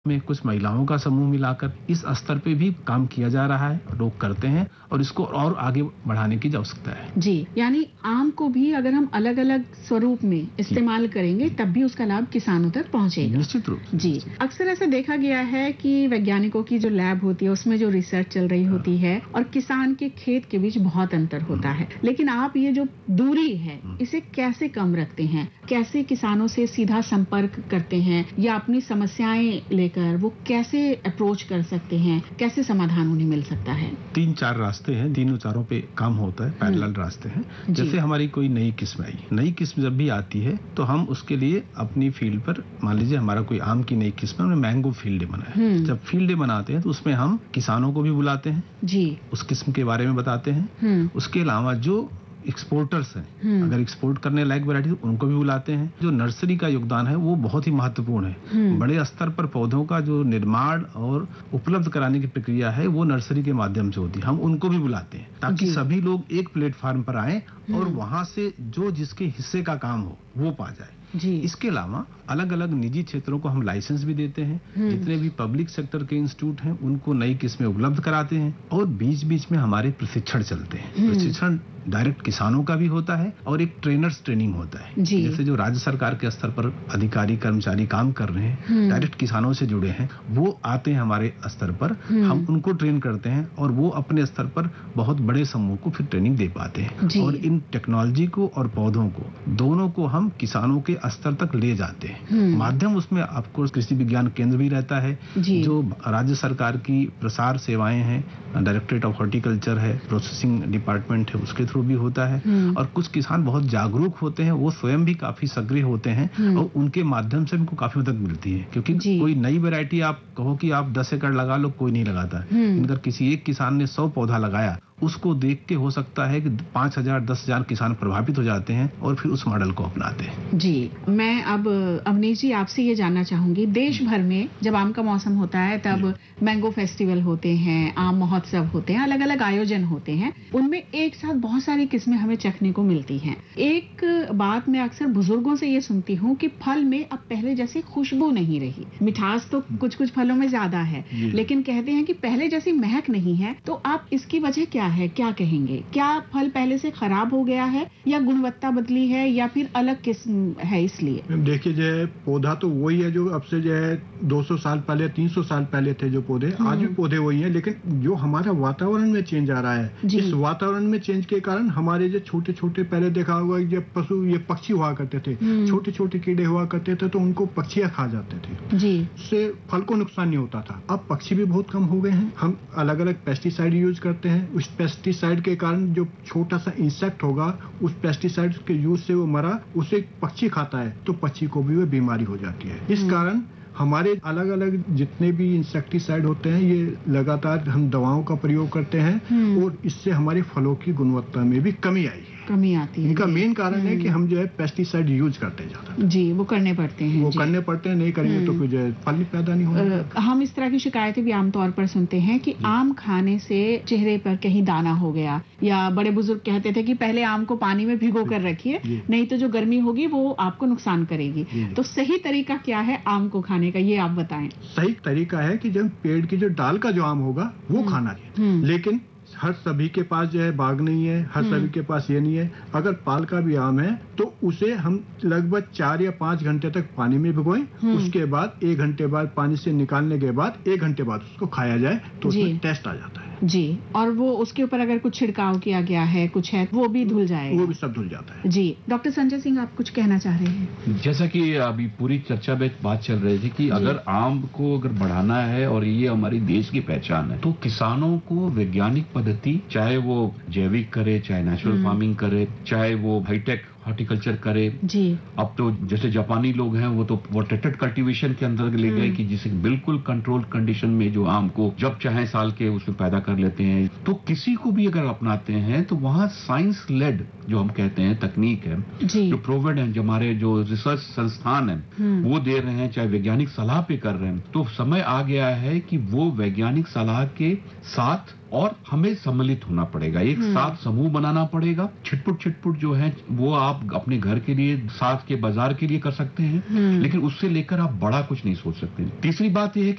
में कुछ महिलाओं का समूह मिलाकर इस स्तर पे भी काम किया जा रहा है, लोग करते हैं और इसको और आगे बढ़ाने की आवश्यकता है। जी, यानी आम को भी अगर हम अलग अलग स्वरूप में इस्तेमाल करेंगे तब भी उसका लाभ किसानों तक पहुंचेगा। निश्चित रूप से। जी, अक्सर ऐसा देखा गया है कि वैज्ञानिकों की जो लैब होती है उसमें जो रिसर्च चल रही होती है और किसान के खेत के बीच बहुत अंतर होता है, लेकिन आप ये जो दूरी है इसे कैसे कम रखते हैं? कैसे किसानों से सीधा संपर्क करते हैं या अपनी समस्याएं लेकर वो कैसे अप्रोच कर सकते हैं? कैसे समाधान उन्हें मिल सकता है? 3-4 रास्ते हैं, तीनों चारों पे काम होता है, पैरेलल रास्ते हैं। जैसे हमारी कोई नई किस्म आई, नई किस्म जब भी आती है तो हम उसके लिए अपनी फील्ड पर, मान लीजिए हमारा कोई आम की नई किस्म है, हमने मैंगो फील्ड डे बनाया है। जब फील्ड डे बनाते हैं तो उसमें हम किसानों को भी बुलाते हैं जी, उस किस्म के बारे में बताते हैं। उसके अलावा जो एक्सपोर्टर्स हैं, अगर एक्सपोर्ट करने लायक वैरायटी तो उनको भी बुलाते हैं। जो नर्सरी का योगदान है वो बहुत ही महत्वपूर्ण है। बड़े स्तर पर पौधों का जो निर्माण और उपलब्ध कराने की प्रक्रिया है वो नर्सरी के माध्यम से होती है, हम उनको भी बुलाते हैं ताकि सभी लोग एक प्लेटफार्म पर आए और वहां से जो जिसके हिस्से का काम हो वो पा जाए जी। इसके अलावा अलग अलग निजी क्षेत्रों को हम लाइसेंस भी देते हैं। जितने भी पब्लिक सेक्टर के इंस्टीट्यूट हैं उनको नई किस्में उपलब्ध कराते हैं और बीच बीच में हमारे प्रशिक्षण चलते हैं। प्रशिक्षण डायरेक्ट किसानों का भी होता है और एक ट्रेनर्स ट्रेनिंग होता है। जैसे जो राज्य सरकार के स्तर पर अधिकारी कर्मचारी काम कर रहे हैं, डायरेक्ट किसानों से जुड़े हैं, वो आते हैं हमारे स्तर पर, हम उनको ट्रेन करते हैं और वो अपने स्तर पर बहुत बड़े समूह को फिर ट्रेनिंग दे पाते हैं। और इन टेक्नोलॉजी को और पौधों को दोनों को हम किसानों के स्तर तक ले जाते हैं। माध्यम उसमें ऑफकोर्स कृषि विज्ञान केंद्र भी रहता है, जो राज्य सरकार की प्रसार सेवाएं हैं, डायरेक्टरेट ऑफ हॉर्टिकल्चर है, प्रोसेसिंग डिपार्टमेंट है, उसके थ्रू भी होता है। और कुछ किसान बहुत जागरूक होते हैं, वो स्वयं भी काफी सक्रिय होते हैं और उनके माध्यम से उनको काफी मदद मिलती है। क्योंकि कोई नई वैरायटी आप कहो कि आप 10 एकड़ लगा लो, कोई नहीं लगाता। अगर किसी एक किसान ने 100 पौधा लगाया, उसको देख के हो सकता है कि 5,000-10,000 किसान प्रभावित हो जाते हैं और फिर उस मॉडल को अपनाते हैं। जी, मैं अब अवनीश जी आपसे ये जानना चाहूंगी, देश भर में जब आम का मौसम होता है तब मैंगो फेस्टिवल होते हैं, आम महोत्सव होते हैं, अलग अलग आयोजन होते हैं, उनमें एक साथ बहुत सारी किस्में हमें चखने को मिलती हैं। एक बात मैं अक्सर बुजुर्गों से ये सुनती हूँ कि फल में अब पहले जैसी खुशबू नहीं रही। मिठास तो कुछ कुछ फलों में ज्यादा है, लेकिन कहते हैं कि पहले जैसी महक नहीं है। तो आप इसकी वजह क्या है, क्या कहेंगे? क्या फल पहले से खराब हो गया है या गुणवत्ता बदली है या फिर अलग किस्म है इसलिए? देखिए, जो है पौधा तो वही है जो अब से जो है 200 साल पहले 300 साल पहले थे जो पौधे, आज भी पौधे वही हैं, लेकिन जो हमारा वातावरण में चेंज आ रहा है, इस वातावरण में चेंज के कारण हमारे जो छोटे छोटे, पहले देखा होगा जब पशु ये पक्षी हुआ करते थे, छोटे छोटे कीड़े हुआ करते थे तो उनको पक्षियां खा जाते थे जी, उससे फल को नुकसान नहीं होता था। अब पक्षी भी बहुत कम हो गए हैं, हम अलग अलग पेस्टिसाइड यूज करते हैं, उस पेस्टिसाइड के कारण जो छोटा सा इंसेक्ट होगा उस पेस्टिसाइड के यूज से वो मरा, उसे पक्षी खाता है तो पक्षी को भी वो बीमारी हो जाती है। इस कारण हमारे अलग अलग जितने भी इंसेक्टिसाइड होते हैं ये लगातार हम दवाओं का प्रयोग करते हैं और इससे हमारे फलों की गुणवत्ता में भी कमी आई है, कमी आती है। इनका मेन कारण है कि हम जो है पेस्टिसाइड यूज करते ज्यादा जी, वो करने पड़ते हैं, नहीं करेंगे तो फिर जो है फल पैदा नहीं होगा। हम इस तरह की शिकायतें भी आमतौर पर सुनते हैं कि आम खाने से चेहरे पर कहीं दाना हो गया, या बड़े बुजुर्ग कहते थे कि पहले आम को पानी में भिगो कर रखिए, नहीं तो जो गर्मी होगी वो आपको नुकसान करेगी। तो सही तरीका क्या है आम को खाने का, ये आप बताएं। सही तरीका है कि जब पेड़ की जो डाल का जो आम होगा वो खाना चाहिए, लेकिन हर सभी के पास जो है बाग नहीं है, हर सभी के पास ये नहीं है। अगर पाल का भी आम है तो उसे हम लगभग 4 या 5 घंटे तक पानी में भिगोएं, उसके बाद 1 घंटे बाद पानी से निकालने के बाद 1 घंटे बाद उसको खाया जाए तो उसमें टेस्ट आ जाता है जी। और वो उसके ऊपर अगर कुछ छिड़काव किया गया है, कुछ है, वो भी धुल जाएगा, वो भी सब धुल जाता है जी। डॉक्टर संजय सिंह, आप कुछ कहना चाह रहे हैं? जैसा कि अभी पूरी चर्चा में बात चल रही थी कि अगर आम को अगर बढ़ाना है और ये हमारी देश की पहचान है तो किसानों को वैज्ञानिक पद्धति, चाहे वो जैविक करे, चाहे नेचुरल फार्मिंग करे, चाहे वो हाईटेक हॉर्टिकल्चर करे जी। अब तो जैसे जापानी लोग हैं वो तो प्रोटेक्टेड कल्टीवेशन के अंदर ले गए कि जिसे बिल्कुल कंट्रोल कंडीशन में जो आम को जब चाहे साल के उसमें पैदा कर लेते हैं। तो किसी को भी अगर अपनाते हैं तो वहाँ साइंस लेड जो हम कहते हैं तकनीक है, जो प्रोवेड है, जो हमारे जो रिसर्च संस्थान है वो दे रहे हैं, चाहे वैज्ञानिक सलाह पे कर रहे हैं, तो समय आ गया है कि वो वैज्ञानिक सलाह के साथ और हमें सम्मिलित होना पड़ेगा, एक साथ समूह बनाना पड़ेगा। छिटपुट जो है वो आप अपने घर के लिए, साथ के बाजार के लिए कर सकते हैं, लेकिन उससे लेकर आप बड़ा कुछ नहीं सोच सकते। तीसरी बात यह है